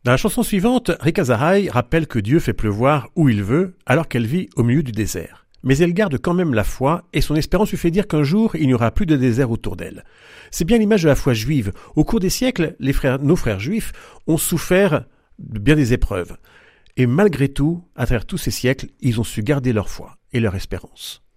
Dans la chanson suivante, Rika Zahai rappelle que Dieu fait pleuvoir où il veut, alors qu'elle vit au milieu du désert. Mais elle garde quand même la foi, et son espérance lui fait dire qu'un jour, il n'y aura plus de désert autour d'elle. C'est bien l'image de la foi juive. Au cours des siècles, nos frères juifs ont souffert de bien des épreuves. Et malgré tout, à travers tous ces siècles, ils ont su garder leur foi et leur espérance.